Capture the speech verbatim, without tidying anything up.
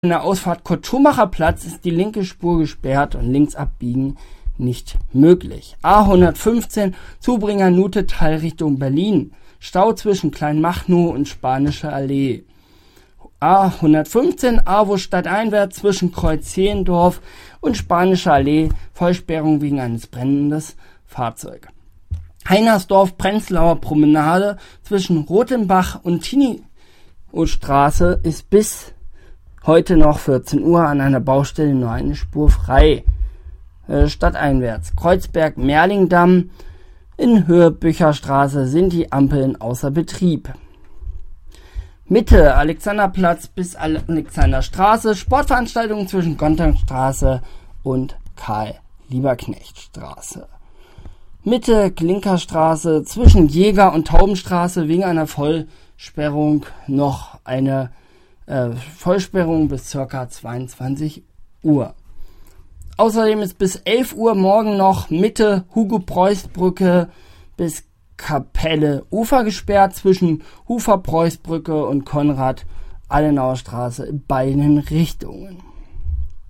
In der Ausfahrt Kurt-Schumacher Platz ist die linke Spur gesperrt und links abbiegen nicht möglich. A hundertfünfzehn Zubringer Nutetal Richtung Berlin. Stau zwischen Kleinmachnow und Spanische Allee. A hundertfünfzehn AWO stadteinwärts zwischen Kreuz-Zehlendorf und Spanische Allee. Vollsperrung wegen eines brennenden Fahrzeugs. Heinersdorf-Prenzlauer Promenade zwischen Rotenbach und Tinio-Straße ist bis heute noch vierzehn Uhr an einer Baustelle nur eine Spur frei. Äh, stadteinwärts. Kreuzberg-Merlingdamm in Höhe Bücherstraße sind die Ampeln außer Betrieb. Mitte, Alexanderplatz bis Alexanderstraße, Sportveranstaltungen zwischen Gontardstraße und Karl-Lieberknecht-Straße. Mitte, Klinkerstraße, zwischen Jäger- und Taubenstraße wegen einer Vollsperrung noch eine äh, Vollsperrung bis ca. zweiundzwanzig Uhr. Außerdem ist bis elf Uhr morgen noch Mitte, Hugo-Preuß-Brücke bis Kapelle Ufer gesperrt zwischen Ufer-Preuß-Brücke und Konrad-Adenauer Straße in beiden Richtungen.